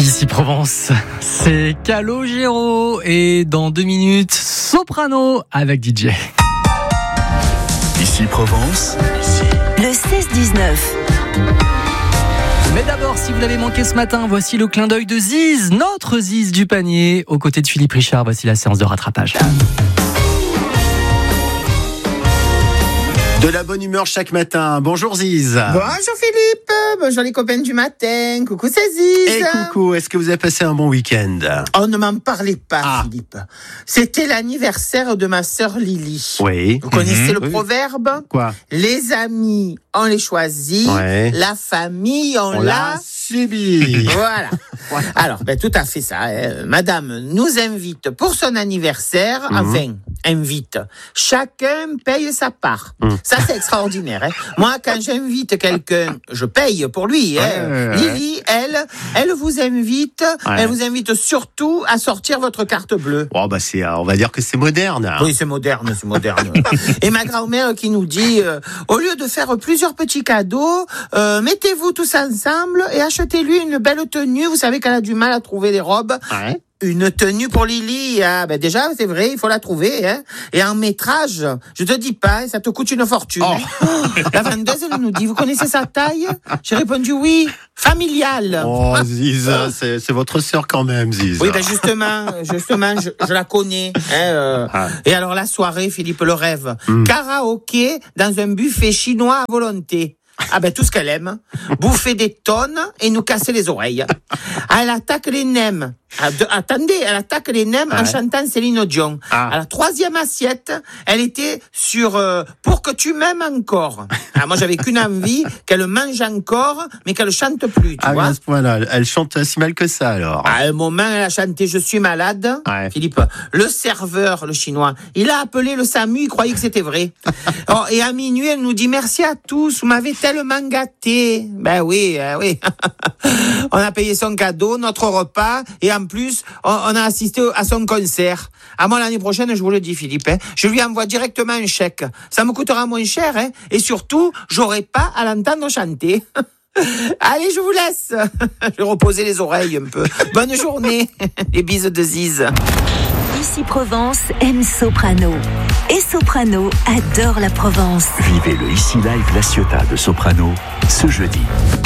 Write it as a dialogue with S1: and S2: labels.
S1: Ici Provence, c'est Calogero et dans 2 minutes, Soprano avec DJ.
S2: Ici Provence,
S3: le 16-19.
S1: Mais d'abord, si vous l'avez manqué ce matin, voici le clin d'œil de Ziz, notre Ziz du panier. Aux côtés de Philippe Richard, voici la séance de rattrapage.
S4: De la bonne humeur chaque matin. Bonjour Ziz.
S5: Bonjour Philippe, bonjour les copains du matin, coucou c'est Ziz.
S4: Et coucou, est-ce que vous avez passé un bon week-end?
S5: Oh, ne m'en parlez pas Philippe. C'était l'anniversaire de ma sœur Lily.
S4: Oui.
S5: Vous connaissez le proverbe?
S4: Quoi?
S5: Les amis, on les choisit.
S4: Ouais.
S5: La famille, on
S4: l'a
S5: l'a
S4: subi.
S5: Voilà. Alors, tout à fait ça. Madame nous invite pour son anniversaire. Enfin, invite. Chacun paye sa part. Ça, c'est extraordinaire. Moi, quand j'invite quelqu'un, je paye pour lui. Lily, elle vous invite.
S4: Ouais.
S5: Elle vous invite surtout à sortir votre carte bleue.
S4: Bon, on va dire que c'est moderne.
S5: Oui, c'est moderne. Et ma grand-mère qui nous dit, au lieu de faire plusieurs petits cadeaux, mettez-vous tous ensemble et achetez-lui une belle tenue. Vous savez qu'elle a du mal à trouver des robes.
S4: Ouais.
S5: Une tenue pour Lily, déjà, c'est vrai, il faut la trouver. Et en métrage, je te dis pas, ça te coûte une fortune. La vendeuse, elle nous dit, vous connaissez sa taille? J'ai répondu oui, familiale.
S4: Oh Ziz, c'est votre sœur quand même, Ziz.
S5: Oui, justement, je la connais. Et alors la soirée, Philippe, le rêve. Karaoké dans un buffet chinois à volonté. Tout ce qu'elle aime. Bouffer des tonnes et nous casser les oreilles. Elle attaque les nems. Elle attaque les nems en chantant Céline Dion. À la 3e assiette, elle était sur Pour que tu m'aimes encore. Moi, j'avais qu'une envie, qu'elle mange encore, mais qu'elle chante plus, tu vois.
S4: À ce point-là, elle chante si mal que ça, alors.
S5: À un moment, elle a chanté Je suis malade.
S4: Ouais.
S5: Philippe, le serveur, le chinois, il a appelé le SAMU, il croyait que c'était vrai. Et à minuit, elle nous dit merci à tous, vous m'avez tellement gâté. Oui. On a payé son cadeau, notre repas, et en plus, on a assisté à son concert. Moi, l'année prochaine, je vous le dis, Philippe, je lui envoie directement un chèque. Ça me coûtera moins cher, et surtout, j'aurai pas à l'entendre chanter. Allez, je vous laisse. Je vais reposer les oreilles un peu. Bonne journée. Les bises de Ziz.
S3: Ici Provence aime Soprano. Et Soprano adore la Provence.
S2: vivez le Ici Live La Ciotat de Soprano ce jeudi.